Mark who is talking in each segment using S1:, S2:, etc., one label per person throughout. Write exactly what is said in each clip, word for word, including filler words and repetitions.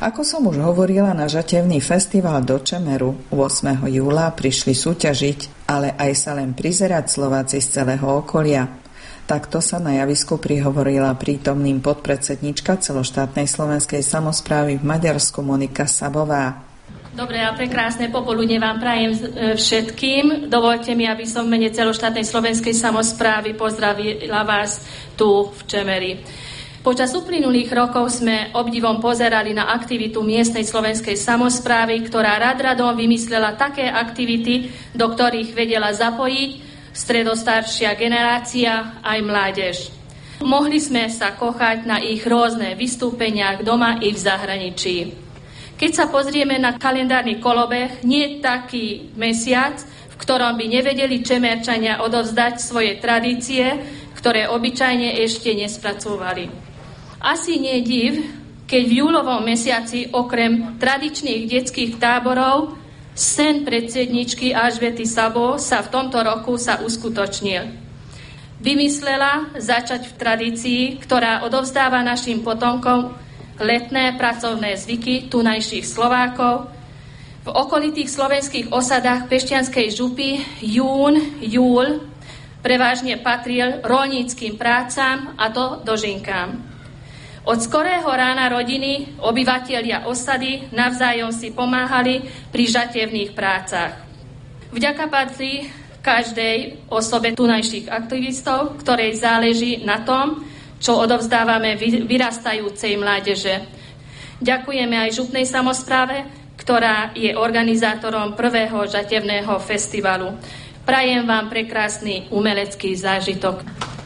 S1: Ako som už hovorila, na žatevný festival do Čemeru ôsmeho júla prišli súťažiť, ale aj sa len prizerať Slováci z celého okolia. Takto sa na javisku prihovorila prítomným podpredsednička celoštátnej slovenskej samosprávy v Maďarsku Monika Sabová.
S2: Dobré a prekrásne popoludne vám prajem všetkým. Dovoľte mi, aby som v mene celoštátnej slovenskej samosprávy pozdravila vás tu v Čemeri. Počas uplynulých rokov sme obdivom pozerali na aktivitu miestnej slovenskej samosprávy, ktorá rad radom vymyslela také aktivity, do ktorých vedela zapojiť stredostaršia generácia aj mládež. Mohli sme sa kochať na ich rôzne vystúpeniach doma i v zahraničí. Keď sa pozrieme na kalendárny kolobeh, nie je taký mesiac, v ktorom by nevedeli Čemerčania odovzdať svoje tradície, ktoré obyčajne ešte nespracovali. Asi nie je div, keď v júlovom mesiaci okrem tradičných detských táborov sen predsedničky Alžbety Sabo sa v tomto roku sa uskutočnil. Vymyslela začať v tradícii, ktorá odovzdáva našim potomkom letné pracovné zvyky tunajších Slovákov. V okolitých slovenských osadách Pešťanskej župy jún, júl prevažne patril roľníckym prácam, a to dožinkám. Od skorého rána rodiny, obyvatelia osady navzájom si pomáhali pri žatevných prácach. Vďaka patrí každej osobe tunajších aktivistov, ktorej záleží na tom, čo odovzdávame vyrastajúcej mládeže. Ďakujeme aj župnej samospráve, ktorá je organizátorom prvého žatevného festivalu. Prajem vám prekrásny umelecký zážitok.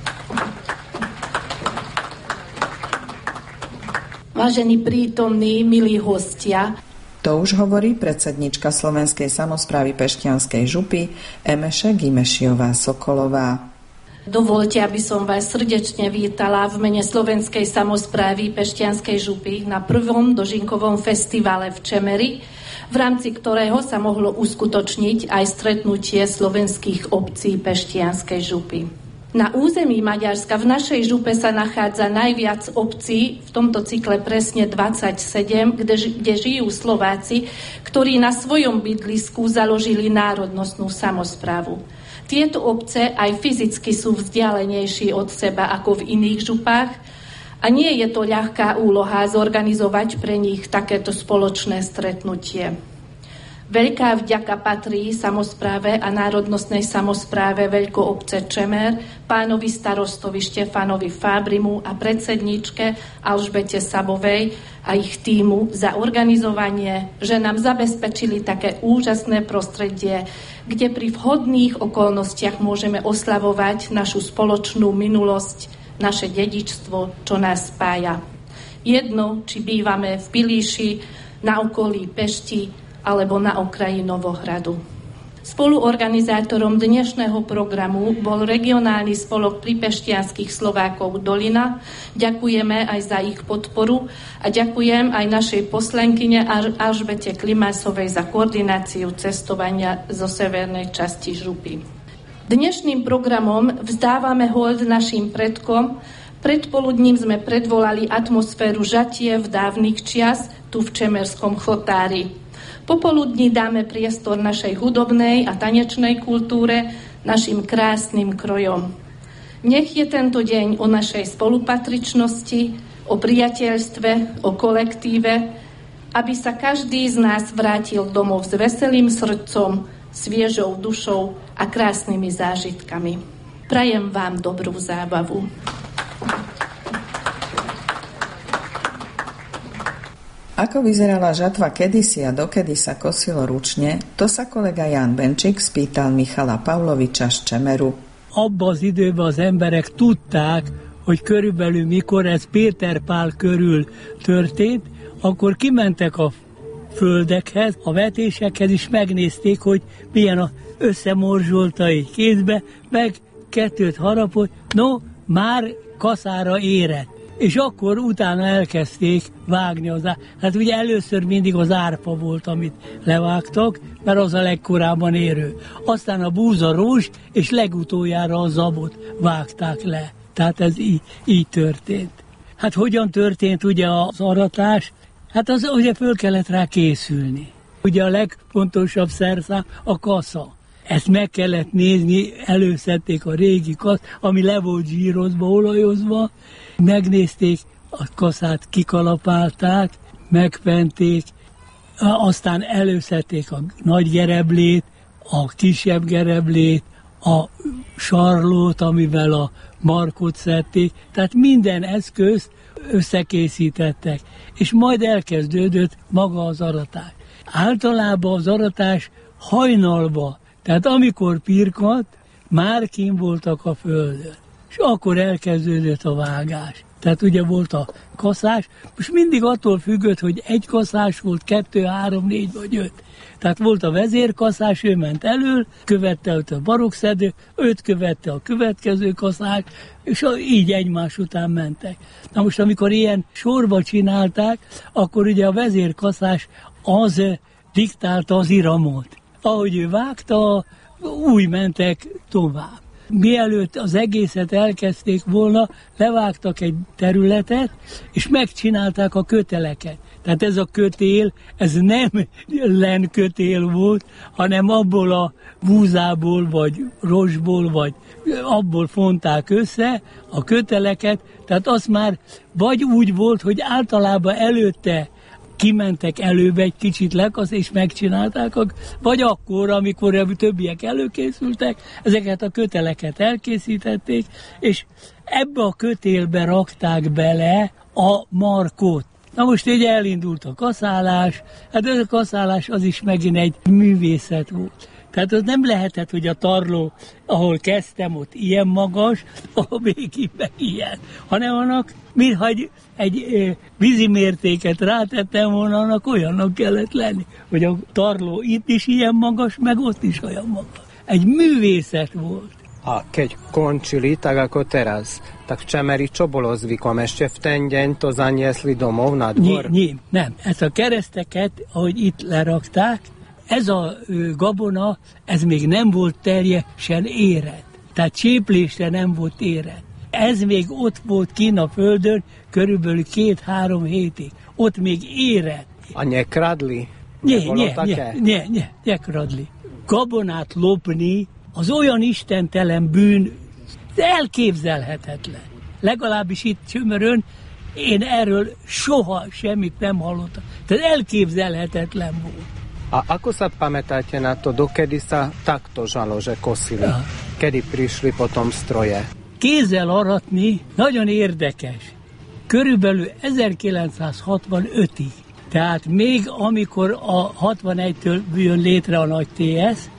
S3: Vážení prítomní, milí hostia.
S1: To už hovorí predsednička Slovenskej samosprávy Pešťanskej župy Emeše Gimešiová Sokolová.
S3: Dovoľte, aby som vás srdečne vítala v mene Slovenskej samosprávy Pešťanskej župy na prvom dožinkovom festivale v Čemeri, v rámci ktorého sa mohlo uskutočniť aj stretnutie slovenských obcí Pešťanskej župy. Na území Maďarska v našej župe sa nachádza najviac obcí, v tomto cykle presne dvadsaťsedem, kde, kde žijú Slováci, ktorí na svojom bydlisku založili národnostnú samosprávu. Tieto obce aj fyzicky sú vzdialenejšie od seba ako v iných župách a nie je to ľahká úloha zorganizovať pre nich takéto spoločné stretnutie. Veľká vďaka patrí samospráve a národnostnej samospráve veľkoobce Čemer, pánovi starostovi Štefanovi Fábrimu a predsedničke Alžbete Sabovej a ich tímu za organizovanie, že nám zabezpečili také úžasné prostredie, kde pri vhodných okolnostiach môžeme oslavovať našu spoločnú minulosť, naše dedičstvo, čo nás spája. Jedno, či bývame v Pilíši, na okolí Pešti, alebo na okraji Novohradu. Spoluorganizátorom dnešného programu bol regionálny spolok pripešťanských Slovákov Dolina. Ďakujeme aj za ich podporu a ďakujem aj našej poslankyne Alžbete Klimásovej za koordináciu cestovania zo severnej časti župy. Dnešným programom vzdávame hold našim predkom. Predpoludním sme predvolali atmosféru žatiev dávnych čias tu v Čemerskom Chotári. Popoludní dáme priestor našej hudobnej a tanečnej kultúre, našim krásnym krojom. Nech je tento deň o našej spolupatričnosti, o priateľstve, o kolektíve, aby sa každý z nás vrátil domov s veselým srdcom, sviežou dušou a krásnymi zážitkami. Prajem vám dobrú zábavu.
S1: Ako vyzerala žatva kedysi a dokedy sa kosilo ručne, to sa kolega Ján Benčík spýtal Michala Pavloviča z Čemeru.
S4: Abban az időben az emberek tudták, hogy körülbelül mikor ez Péter Pál körül történt, akkor kimentek a földekhez, a vetésekhez is megnézték, hogy milyen az összemorzsolta egy kézbe, meg kettőt harapott, no, már kaszára érett. És akkor utána elkezdték vágni az árpát. Hát ugye először mindig az árpa volt, amit levágtak, mert az a legkorábban érő. Aztán a búzarós, és legutoljára a zabot vágták le. Tehát ez így, így történt. Hát hogyan történt ugye az aratás? Hát az ugye föl kellett rá készülni. Ugye a legfontosabb szerszám a kasza. Ezt meg kellett nézni, előszedték a régi kaszt, ami le volt zsírozva, olajozva, megnézték, a kaszát kikalapálták, megpenték, aztán előszedték a nagy gereblét, a kisebb gereblét, a sarlót, amivel a markot szedték, tehát minden eszközt összekészítettek, és majd elkezdődött maga az aratás. Általában az aratás hajnalba, tehát amikor pirkadt, már kín voltak a földön, és akkor elkezdődött a vágás. Tehát ugye volt a kaszás, most mindig attól függött, hogy egy kaszás volt, kettő, három, négy vagy öt. Tehát volt a vezérkaszás, ő ment elől, követte őt a barokszedő, őt követte a következő kaszás, és így egymás után mentek. Na most, amikor ilyen sorba csinálták, akkor ugye a vezérkaszás az diktálta az iramot. Ahogy ő vágta, úgy mentek tovább. Mielőtt az egészet elkezdték volna, levágtak egy területet, és megcsinálták a köteleket. Tehát ez a kötél, ez nem lenkötél volt, hanem abból a búzából, vagy rozsból, vagy abból fonták össze a köteleket. Tehát az már vagy úgy volt, hogy általában előtte kimentek előbe egy kicsit lekasz, és megcsinálták, vagy akkor, amikor a többiek előkészültek, ezeket a köteleket elkészítették, és ebbe a kötélbe rakták bele a markot. Na most így elindult a kaszálás, hát ez a kaszálás az is megint egy művészet volt. Tehát az nem lehetett, hogy a tarló, ahol kezdtem, ott ilyen magas, a végében ilyen, hanem annak, mintha egy, egy e, vízimértéket rátettem volna, annak olyannak kellett lenni, hogy a tarló itt is ilyen magas, meg ott is olyan magas. Egy művészet volt.
S5: A keď končili, tak ako teraz, tak v Čemeri čo bolo zvykom? Ešte v ten deň to zaniesli domov na dvor?
S4: Nie, nie, nem. Ezt a kereszteket, ahogy itt lerakták, ez a gabona, ez még nem volt teljesen érett. Tehát cséplésre nem volt érett. Ez még ott volt kín a földön körülbelül két-három hétig. Ott még érett.
S5: A nekradli?
S4: Nie, nie, nie, nie, nie, nekradli. Gabonát lopni az olyan istentelen bűn, elképzelhetetlen. Legalábbis itt Csömörön én erről soha semmit nem hallottam. Tehát elképzelhetetlen volt.
S5: A ako sa pamätáte na to, dokedy sa takto žalo, že kosili? Ja. Kedy prišli potom stroje?
S4: Kézzel aratni nagyon érdekes. Körülbelül ezerkilencszázhatvanötig. Tehát még amikor a hatvanegytől jön létre a nagy té es,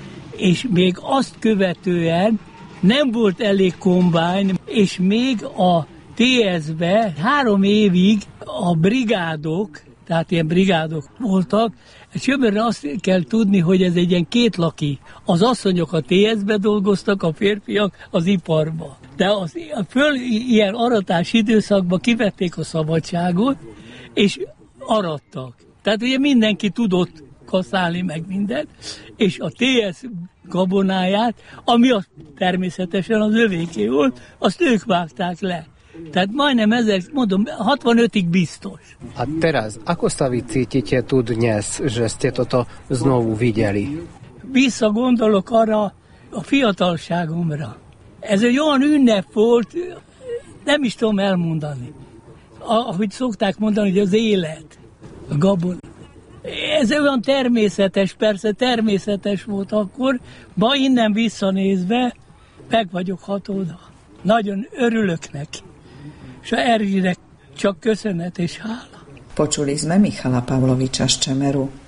S4: és még azt követően nem volt elég kombány, és még a té es-be három évig a brigádok, tehát ilyen brigádok voltak. Csömörre azt kell tudni, hogy ez egy ilyen kétlaki. Az asszonyok a té es-be dolgoztak, a férfiak az iparba. De az, a föl ilyen aratás időszakban kivették a szabadságot, és arattak. Tehát ugye mindenki tudott kaszálni meg mindent, és a té es gabonáját, ami az, természetesen az övéké volt, azt ők vágták le. Tehát majdnem ezek, mondom, hatvanötig biztos.
S5: A teraz, ako sa vy cítite tu dnes, že ste toto znovu videli?
S4: Visszagondolok arra a fiatalságomra. Ez egy olyan ünnep volt, nem is tudom elmondani. Ahogy szokták mondani, hogy az élet, a gabona. Ez olyan természetes, persze természetes volt akkor, ma innen visszanézve meg vagyok hatódva. Nagyon örülök neki. És Erzsinek csak köszönet és hála.
S1: Počuli sme Michala Pavloviča z Čemeru.